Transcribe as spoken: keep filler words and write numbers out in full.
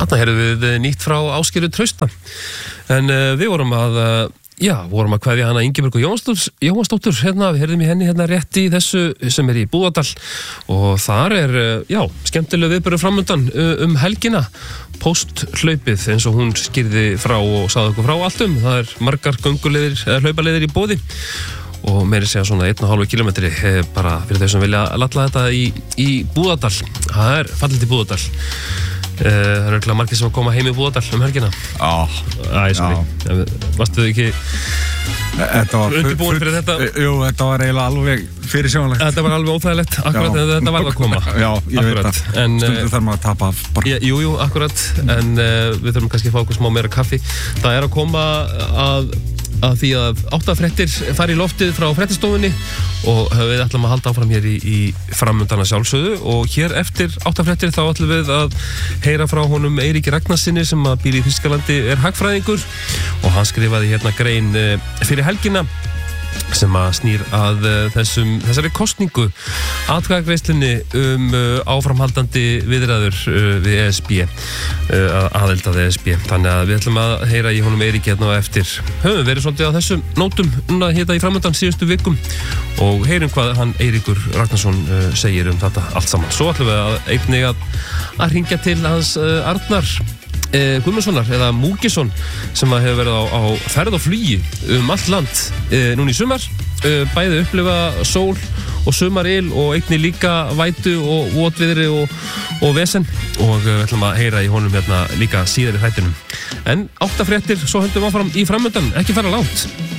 Þarna heyrðum við nýtt frá Ásgerði Trausta. En uh, við vorum að, uh, já, vorum að kveðja hana Ingibjörgu Jóhannsdóttur, hérna, við heyrðum í henni hérna rétt í þessu sem er í Búðardal. Og þar er, uh, já, skemmtileg viðburður framundan uh, um helgina. Pósthlaupið, eins og hún skýrði frá og sagði okkur frá allt um. Það er margar gönguleiðir, eða hlaupaleiðir í boði. Og meiri segja svona einn og hálfu kilometri bara fyrir þau sem vilja lalla þetta í, í Búðardal. Það er fallið til Búðardal. Uh, það er örgulega margir sem að koma heim í Búðardal um helgina. Já. Æ, sorry. Varstu þau ekki undirbúin fyrir þetta? Jú, þetta var eiginlega alveg fyrir sjónlegt. Þetta var alveg óþægilegt, akkurat, en þetta var að koma. Já, ég akkurat. veit það. En, Stundu þarf maður að tapa af bara. Ja, jú, jú, akkurat, en uh, við þurfum kannski að fá okkur smá meira kaffi. Það er að koma að að því að áttafréttir fari í loftið frá fréttastofunni og við ætlum að halda áfram hér í, í framundana sjálfsögðu og hér eftir áttafréttir þá ætlum við að heyra frá honum Eiríki Ragnarsinni sem að býr í Þýskalandi, er hagfræðingur og hann skrifaði hérna grein fyrir helgina sem að snýr að uh, þessum, þessari kosningu atkvæðagreiðslunni um uh, áframhaldandi viðræður uh, við E S B uh, aðild að E S B þannig að við ætlum að heyra í honum Eiríki hérna á eftir höfum verið svolítið á þessum nótum núna hérna í framöndan síðustu vikum og heyrum hvað hann Eiríkur Ragnarsson uh, segir um þetta allt saman svo ætlum við að einnig að, að hringja til hans uh, Arnar Eh, Guðmundssonar eða Múkisson sem að hefur verið á, á ferð og flugi um allt land eh, núna í sumar eh, bæði upplifa sól og sumaril og einnig líka vætu og votviðri og, og vesen og við ætlum að heyra í honum hérna líka síðar í þættinum en áttafréttir svo höldum áfram í framöndan, ekki fara langt